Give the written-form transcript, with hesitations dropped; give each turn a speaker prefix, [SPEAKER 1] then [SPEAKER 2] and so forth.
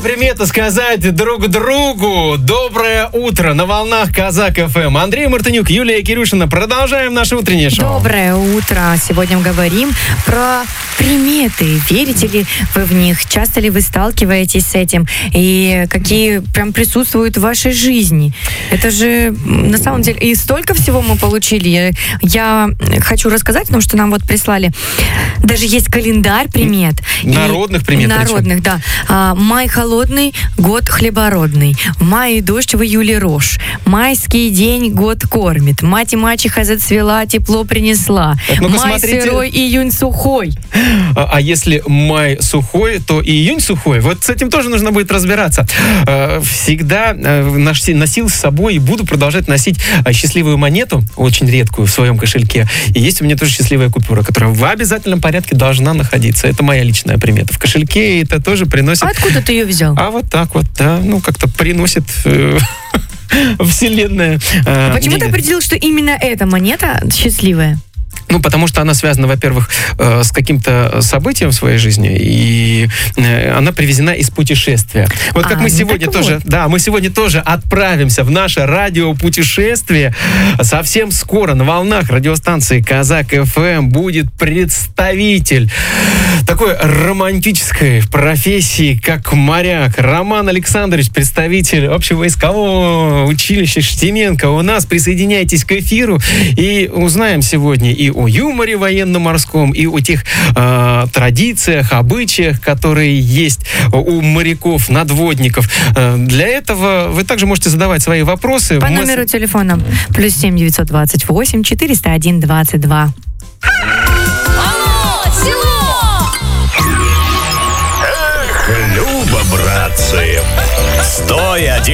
[SPEAKER 1] примета сказать друг другу доброе утро на волнах Казак ФМ. Андрей Мартынюк, Юлия Кирюшина. Продолжаем наше утреннее шоу.
[SPEAKER 2] Доброе утро. Сегодня говорим про приметы. Верите ли вы в них? Часто ли вы сталкиваетесь с этим? И какие прям присутствуют в вашей жизни? Это же на самом деле... И столько всего мы получили. Я хочу рассказать, потому что нам вот прислали. Даже есть календарь примет.
[SPEAKER 1] Народных примет.
[SPEAKER 2] Народных, да. Май холодный, год хлебородный. В мае дождь, в июле рожь. Майский день год кормит. Мать и мачеха зацвела, тепло принесла.
[SPEAKER 1] Ну-ка,
[SPEAKER 2] май
[SPEAKER 1] смотрите.
[SPEAKER 2] сырой, июнь сухой.
[SPEAKER 1] А если май сухой, то и июнь сухой. Вот с этим тоже нужно будет разбираться. Всегда носил с собой и буду продолжать носить счастливую монету, очень редкую, в своем кошельке. И есть у меня тоже счастливая купюра, которая в обязательном порядке должна находиться. Это моя личная примета. В кошельке это тоже приносит...
[SPEAKER 2] А откуда ты ее взял?
[SPEAKER 1] А вот так вот, да. Ну, как-то приносит... Вселенная.
[SPEAKER 2] Почему ты определил, что именно эта монета счастливая?
[SPEAKER 1] Ну, потому что она связана, во-первых, с каким-то событием в своей жизни, и она привезена из путешествия. Вот как мы сегодня тоже, вот. Да, мы сегодня тоже отправимся в наше радиопутешествие. Совсем скоро на волнах радиостанции Казак ФМ будет представитель такой романтической профессии, как моряк. Роман Александрович, представитель общевойскового училища Штеменко. У нас присоединяйтесь к эфиру и узнаем сегодня и о юморе военно-морском, и о тех традициях, обычаях, которые есть у моряков, надводников. Для этого вы также можете задавать свои вопросы.
[SPEAKER 2] По номеру телефона +7 928 401 22.
[SPEAKER 3] Алло, село!
[SPEAKER 4] Эх, Люба, братцы, 101